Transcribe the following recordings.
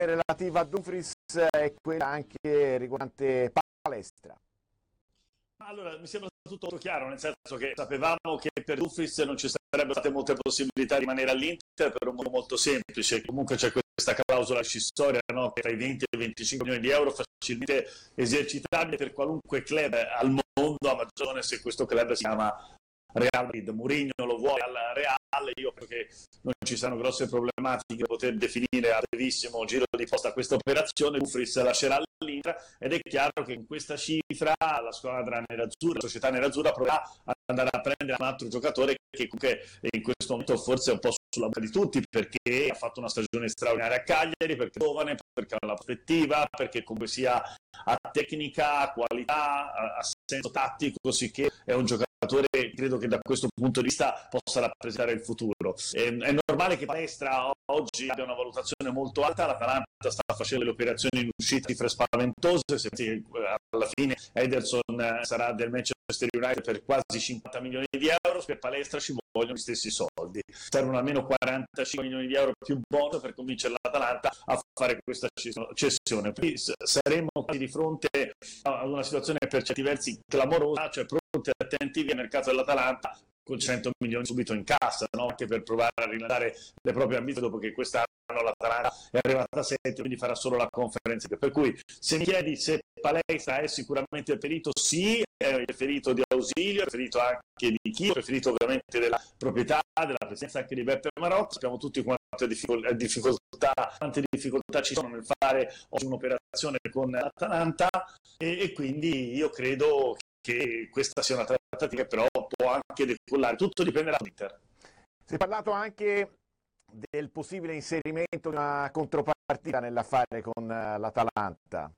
relativa a Dumfries e quella anche riguardante Palestra. Allora, mi sembra tutto molto chiaro, nel senso che sapevamo che per Dumfries non ci sarebbero state molte possibilità di rimanere all'Inter per un modo molto semplice. Comunque c'è questa clausola accessoria, no? Che tra i 20 e i 25 milioni di euro facilmente esercitabile per qualunque club al mondo, a maggior ragione se questo club si chiama Real Madrid. Mourinho lo vuole al Real, io credo che non ci saranno grosse problematiche per poter definire a brevissimo giro di posta questa operazione. Dumfries lascerà l'Inter ed è chiaro che in questa cifra la squadra nerazzurra, la società nerazzurra proverà ad andare a prendere un altro giocatore che comunque in questo momento forse è un po' sulla bocca di tutti, perché ha fatto una stagione straordinaria a Cagliari, perché è giovane, perché ha la prospettiva, perché comunque sia a tecnica, a qualità, a senso tattico, sicché è un giocatore credo che da questo punto di vista possa rappresentare il futuro. È normale che Palestra oggi abbia una valutazione molto alta, l'Atalanta sta facendo le operazioni in uscita cifre spaventose, se alla fine Ederson sarà del Manchester United per quasi 50 milioni di euro, per Palestra ci vogliono gli stessi soldi, servono almeno 45 milioni di euro più bonus per convincere l'Atalanta a fare questa cessione. Quindi saremo di fronte ad una situazione per certi versi clamorosa, cioè pronti e attenti via mercato dell'Atalanta con 100 milioni subito in cassa, no? Anche per provare a rilanciare le proprie ambizioni dopo che quest'anno l'Atalanta è arrivata a 7, quindi farà solo la conferenza. Per cui se mi chiedi se Palestra è sicuramente il preferito, sì, è il preferito di ausilio, è il preferito anche di chi, è il preferito ovviamente della proprietà, della presenza anche di Beppe Marotta. Sappiamo tutti quante difficoltà ci sono nel fare oggi un'operazione con l'Atalanta e quindi io credo che questa sia una trattativa che però può anche decollare, tutto dipenderà dall'Inter. Si è parlato anche del possibile inserimento di una contropartita nell'affare con l'Atalanta.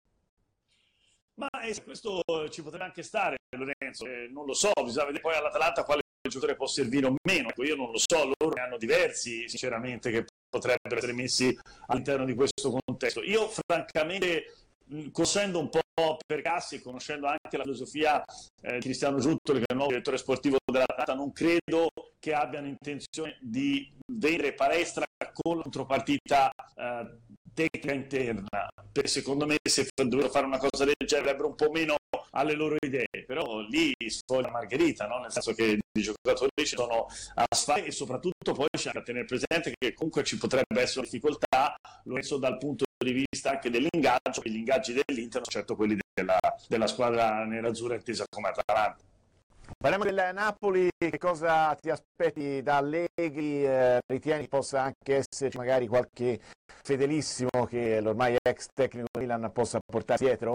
Ma questo ci potrebbe anche stare, Lorenzo, non lo so, bisogna vedere poi all'Atalanta quale giocatore può servire o meno, ecco, io non lo so, loro ne hanno diversi sinceramente che potrebbero essere messi all'interno di questo contesto. Io francamente, conoscendo un po' Percassi e conoscendo anche la filosofia di Cristiano Giuttoli, che è il nuovo direttore sportivo dell'Atalanta, non credo che abbiano intenzione di vendere Palestra con la contropartita tecnica interna. Secondo me, se dovessero fare una cosa del genere, avrebbero un po' meno alle loro idee, però lì sfoglia Margherita, no? Nel senso che i giocatori ci sono a sfare e soprattutto poi c'è da tenere presente che comunque ci potrebbe essere una difficoltà, lo penso dal punto di vista anche dell'ingaggio, gli ingaggi dell'Inter, certo quelli della squadra nerazzurra intesa come Atalanta. Parliamo del Napoli, che cosa ti aspetti da Allegri? Ritieni possa anche esserci magari qualche fedelissimo che l'ormai ex tecnico Milan possa portare dietro?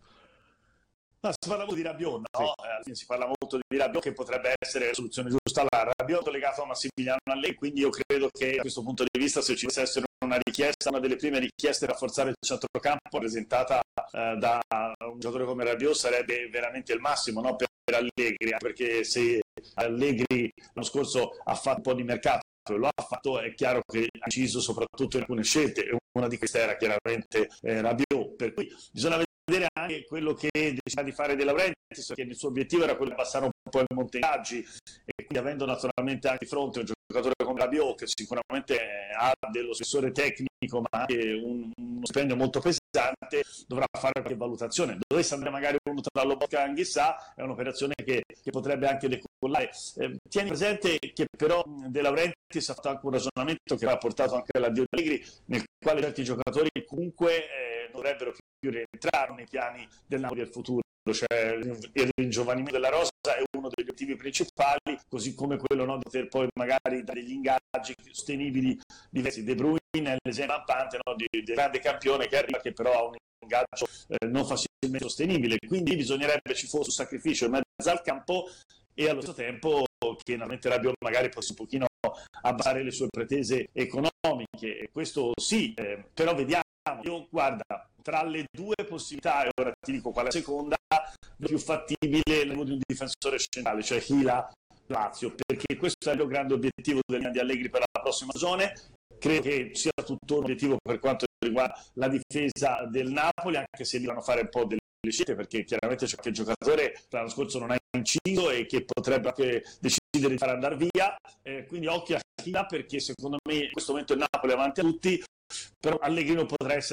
No, si parla molto di Rabiot, no? Sì. Si parla molto di Rabiot che potrebbe essere la soluzione giusta. Rabiot legato a Massimiliano Allegri, quindi io credo che a questo punto di vista, se ci dovesse essere una richiesta, una delle prime richieste da rafforzare il centrocampo presentata da un giocatore come Rabiot sarebbe veramente il massimo, no? Per Allegri, perché se Allegri l'anno scorso ha fatto un po' di mercato, lo ha fatto, è chiaro che ha inciso soprattutto in alcune scelte e una di queste era chiaramente Rabiot, per cui bisogna vedere anche quello che decide di fare De Laurentiis, che il suo obiettivo era quello di abbassare un po' i montaggi e quindi avendo naturalmente anche di fronte un giocatore come Rabiot che sicuramente ha dello spessore tecnico ma anche uno stipendio molto pesante, dovrà fare qualche valutazione. Dovesse andare magari uno tra Lobotka e Anghissà, è un'operazione che potrebbe anche decollare. Tieni presente che però De Laurentiis ha fatto anche un ragionamento che ha portato anche all'addio di Allegri, nel quale certi giocatori comunque dovrebbero più rientrare nei piani del Napoli del futuro, cioè il ringiovanimento della rosa è uno degli obiettivi principali, così come quello, no, di poter poi magari dare degli ingaggi sostenibili diversi. De Bruyne è l'esempio lampante, no, di grande campione che arriva, che però ha un ingaggio non facilmente sostenibile, quindi bisognerebbe ci fosse un sacrificio in mezzo al campo e allo stesso tempo che naturalmente Rabiot magari possa un pochino abbassare le sue pretese economiche, e questo sì, però vediamo. Io guarda, tra le due possibilità, e ora ti dico qual è la seconda, più fattibile l'arrivo di un difensore centrale, cioè Hila Lazio, perché questo è il grande obiettivo di Allegri per la prossima stagione. Credo che sia tutto un obiettivo per quanto riguarda la difesa del Napoli, anche se lì vanno a fare un po' delle scelte, perché chiaramente c'è qualche giocatore che l'anno scorso non ha inciso e che potrebbe anche decidere di far andare via, quindi occhio a Hila, perché secondo me in questo momento il Napoli è avanti a tutti, però Allegri non potrà essere